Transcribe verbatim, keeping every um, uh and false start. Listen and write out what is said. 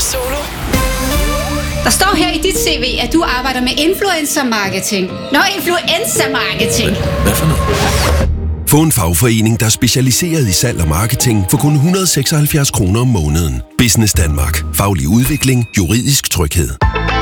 Solo. Der står her i dit C V, at du arbejder med influencer marketing. Nå, influencer marketing. Hvad for noget? Få en fagforening, der er specialiseret i salg og marketing for kun et hundrede og seksoghalvfjerds kroner om måneden. Business Danmark. Faglig udvikling. Juridisk tryghed.